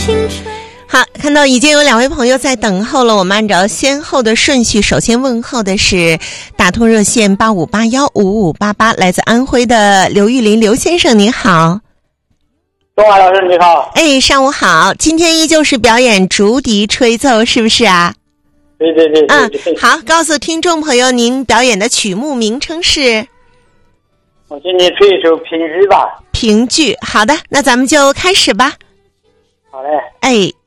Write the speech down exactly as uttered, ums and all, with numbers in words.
好，看到已经有两位朋友在等候了，我们按照先后的顺序，首先问候的是打通热线八五八幺五五八八，来自安徽的刘玉林刘先生，您好。 东华老师你好。 哎，上午好，今天依旧是表演竹笛吹奏，是不是啊？ 对对对对嗯对。 好，告诉听众朋友，您表演的曲目名称是？ 我今天吹一首评剧吧。 评剧，好的，那咱们就开始吧。 好嘞。 哎。